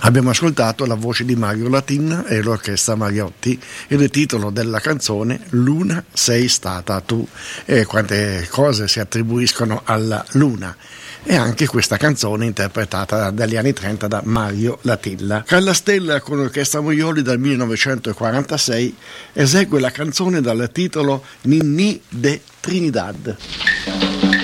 Abbiamo ascoltato la voce di Mario Latin e l'orchestra Mariotti e il titolo della canzone Luna sei stata tu, e quante cose si attribuiscono alla Luna. E anche questa canzone interpretata dagli anni 30 da Mario Latilla. Carla Stella con l'orchestra Moioli dal 1946 esegue la canzone dal titolo Ninní de Trinidad.